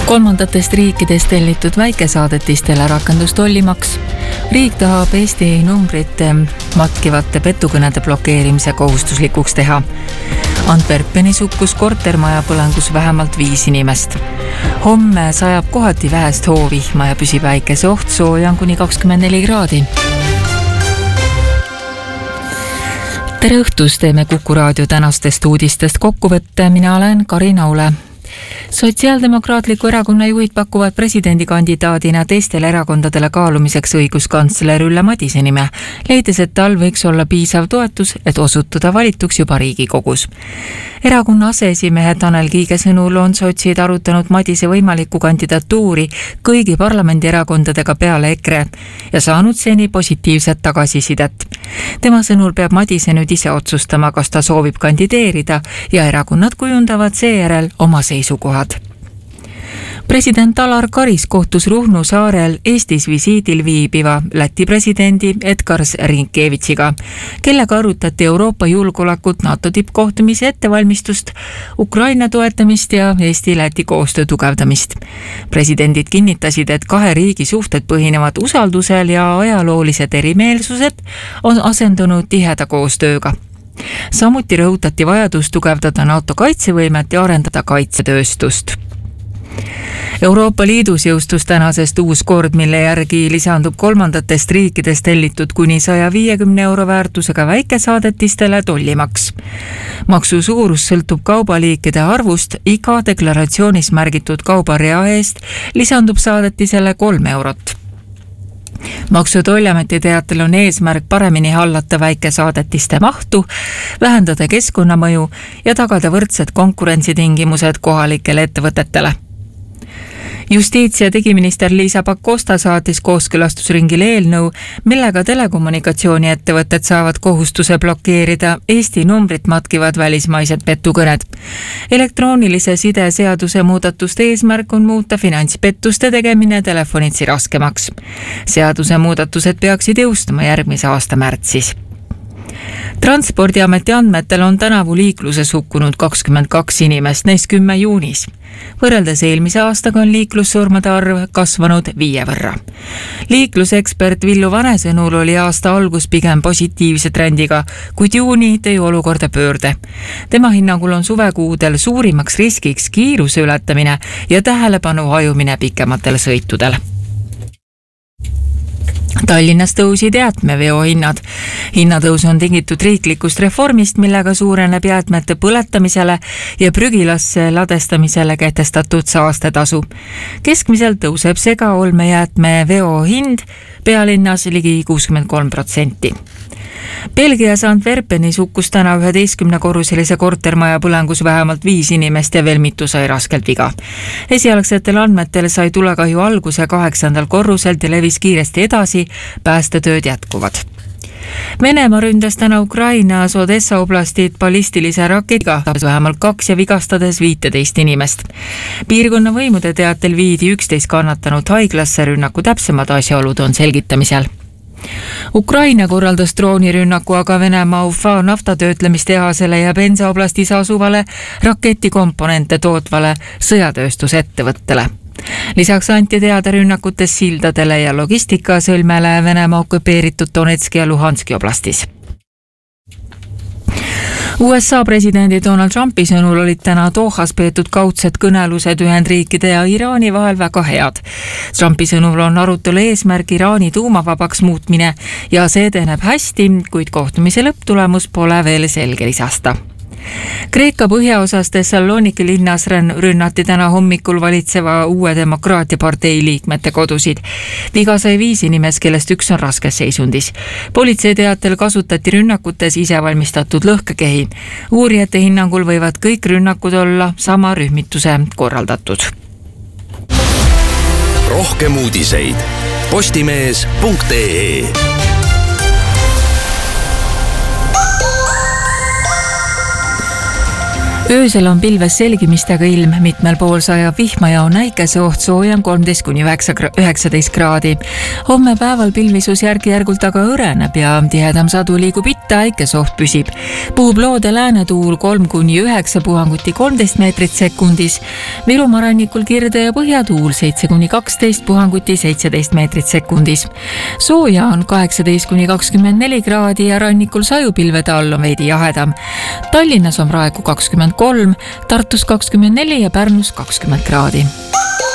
Kolmandatest riikidest tellitud väikesaadetistele rakendus tollimaks. Riik tahab Eesti numbrit matkivate petukõnede blokeerimise kohustuslikuks teha. Antwerpenis hukkus kortermaja põlengus vähemalt 5 inimest. Homme sajab kohati vähest hoovihma ja püsib väikese oht, sooja on kuni 24 kraadi. Tere õhtust, teeme Kuku raadio tänastest uudistest kokkuvõtte, mina olen Karin Aule. Sotsiaaldemokraatliku erakonna juhid pakuvad presidendikandidaadina teistele erakondadele kaalumiseks õiguskantsler Ülle Madise nime, leides, et tal võiks olla piisav toetus, et osutuda valituks juba Riigikogus. Erakonna aseesimehe Tanel Kiige sõnul on sotsid arutanud Madise võimalikku kandidatuuri kõigi parlamendierakondadega peale EKRE ja saanud seni positiivset tagasisidet. Tema sõnul peab Madise nüüd ise otsustama, kas ta soovib kandideerida ja erakonnad kujundavad seejärel oma seisukohad. President Alar Karis kohtus Ruhnu saarel Eestis visiidil viibiva Läti presidendi Edgars Rinkevitsiga, kellega arutati Euroopa julgeolekut, NATO tippkohtumise ettevalmistust, Ukraina toetamist ja Eesti-Läti koostöö tugevdamist. Presidendid kinnitasid, et kahe riigi suhted põhinevad usaldusel ja ajaloolised erimeelsused on asendunud tiheda koostööga. Samuti rõhutati vajadust tugevdada NATO kaitsevõimet ja arendada kaitsetööstust. Euroopa Liidus jõustus tänasest uus kord, mille järgi lisandub kolmandatest riikidest tellitud kuni 150 euro väärtusega väikesaadetistele tollimaks. Maksu suurus sõltub kaubaliikide arvust, iga deklaratsioonis märgitud kaubarea eest lisandub saadetisele 3 eurot. Maksu- ja Tolliameti teatel on eesmärk paremini hallata väikesaadetiste mahtu, vähendada keskkonnamõju ja tagada võrdsed konkurentsitingimused kohalikele ettevõtetele. Justiits- ja digiminister Liisa Pakosta saatis kooskõlastusringile eelnõu, millega telekommunikatsiooni ettevõtted saavad kohustuse blokeerida Eesti numbrit matkivad välismaised petukõned. Elektroonilise side seaduse muudatuste eesmärk on muuta finantspettuste tegemine telefonitsi raskemaks. Seaduse muudatused peaksid jõustuma järgmise aasta märtsis. Transpordiameti andmetel on tänavu liikluses hukkunud 22 inimest, neist 10 juunis. Võrreldes eelmise aastaga on liiklussurmade arv kasvanud 5 võrra. Liiklusekspert Villu Vane sõnul oli aasta algus pigem positiivse trendiga, kuid juuni tõi olukorda pöörde. Tema hinnangul on suvekuudel suurimaks riskiks kiiruse ületamine ja tähelepanu hajumine pikematel sõitudel. Tallinnas tõusid jäätmeveo hinnad. Hinnatõus on tingitud riiklikust reformist, millega suureneb jäätmete põletamisele ja prügilasse ladestamisele kehtestatud saastetasu. Keskmiselt tõuseb segaolmejäätmeveo hind pealinnas ligi 63%. Belgias Antwerpenis hukkus täna 11-korruselise kortermaja põlengus vähemalt 5 inimest ja veel mitu sai raskelt viga. Esialgsetel andmetel sai tulekahju alguse 8. korruselt ja levis kiiresti edasi, päästetööd jätkuvad. Venemaa ründas täna Ukrainas Odessa oblastit ballistilise raketiga, vähemalt 2 ja vigastades 15 inimest. Piirkonna võimude teatel viidi 11 kannatanud haiglasse, rünnaku täpsemad asjaolud on selgitamisel. Ukraina korraldas droonirünnaku aga Venemaa Ufa naftatöötlemistehasele ja Penza oblastis asuvale raketikomponente tootvale sõjatööstusettevõttele. Lisaks anti teada rünnakutes sildadele ja logistikasõlmele Venemaa okupeeritud Donetski ja Luhanski oblastis. USA presidendi Donald Trumpi sõnul olid täna Dohas peetud kaudsed kõnelused Ühendriikide ja Iraani vahel väga head. Trumpi sõnul on arutelu eesmärk Iraani tuumavabaks muutmine ja see edeneb hästi, kuid kohtumise lõpptulemus pole veel selge, lisasta. Kreeka põhjaosas Thessaloniki linnas rünnati täna hommikul valitseva Uue Demokraatia partei liikmete kodusid. Viga sai 5 inimest, kellest 1 on raskes seisundis. Politsei teatel kasutati rünnakutes isevalmistatud lõhkekehi. Uurijate hinnangul võivad kõik rünnakud olla sama rühmituse korraldatud. Rohkem uudiseid postimees.ee. Öösel on pilves selgimistega ilm, mitmel pool sajab vihma ja on äikeseoht, soojem 13–19 kraadi. Homme päeval pilvisus järk-järgult aga õreneb ja tihedam sadu liigub itta, äikeseoht püsib. Puhub loode läänetuul 3–9 puhanguti 13 meetrit sekundis. Virumaa rannikul kirde ja põhjatuul 7–12 puhanguti 17 meetrit sekundis. Sooja on 18–24 kraadi ja rannikul sajupilvede all on veidi jahedam. Tallinnas on praegu 23, Tartus 24 ja Pärnus 20 kraadi.